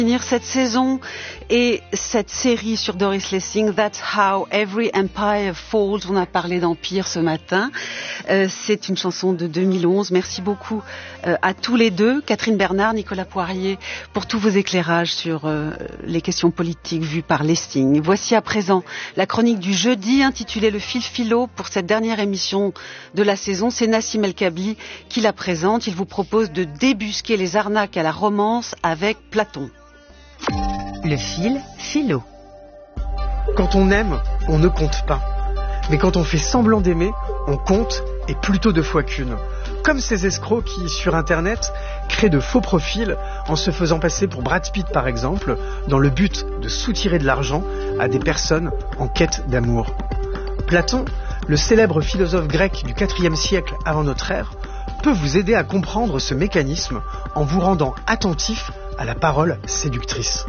Finir cette saison et cette série sur Doris Lessing, That's How Every Empire Falls. On a parlé d'Empire ce matin. C'est une chanson de 2011. Merci beaucoup à tous les deux, Catherine Bernard, Nicolas Poirier, pour tous vos éclairages sur les questions politiques vues par Lessing. Voici à présent la chronique du jeudi intitulée Le fil philo pour cette dernière émission de la saison. C'est Nassim El Kabli qui la présente. Il vous propose de débusquer les arnaques à la romance avec Platon. Le fil philo. Quand on aime, on ne compte pas. Mais quand on fait semblant d'aimer, on compte, et plutôt deux fois qu'une. Comme ces escrocs qui, sur Internet, créent de faux profils en se faisant passer pour Brad Pitt par exemple, dans le but de soutirer de l'argent à des personnes en quête d'amour. Platon, le célèbre philosophe grec du IVe siècle avant notre ère, peut vous aider à comprendre ce mécanisme en vous rendant attentif à la parole séductrice.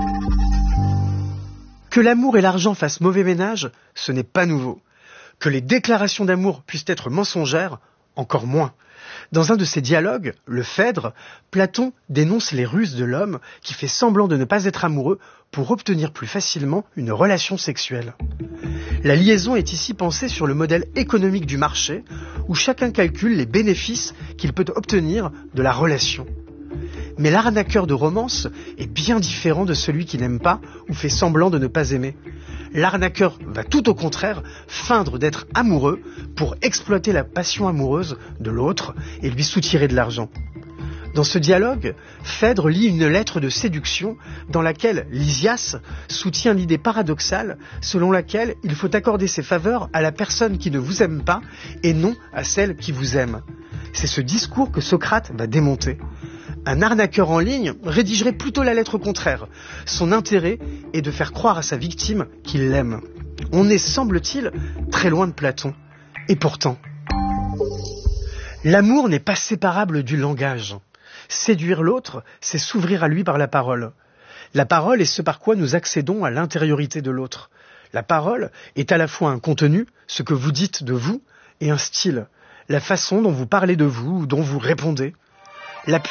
Que l'amour et l'argent fassent mauvais ménage, ce n'est pas nouveau. Que les déclarations d'amour puissent être mensongères, encore moins. Dans un de ses dialogues, le Phèdre, Platon dénonce les ruses de l'homme qui fait semblant de ne pas être amoureux pour obtenir plus facilement une relation sexuelle. La liaison est ici pensée sur le modèle économique du marché, où chacun calcule les bénéfices qu'il peut obtenir de la relation. Mais l'arnaqueur de romance est bien différent de celui qui n'aime pas ou fait semblant de ne pas aimer. L'arnaqueur va tout au contraire feindre d'être amoureux pour exploiter la passion amoureuse de l'autre et lui soutirer de l'argent. Dans ce dialogue, Phèdre lit une lettre de séduction dans laquelle Lysias soutient l'idée paradoxale selon laquelle il faut accorder ses faveurs à la personne qui ne vous aime pas et non à celle qui vous aime. C'est ce discours que Socrate va démonter. Un arnaqueur en ligne rédigerait plutôt la lettre contraire. Son intérêt est de faire croire à sa victime qu'il l'aime. On est, semble-t-il, très loin de Platon. Et pourtant, l'amour n'est pas séparable du langage. Séduire l'autre, c'est s'ouvrir à lui par la parole. La parole est ce par quoi nous accédons à l'intériorité de l'autre. La parole est à la fois un contenu, ce que vous dites de vous, et un style, la façon dont vous parlez de vous ou dont vous répondez. La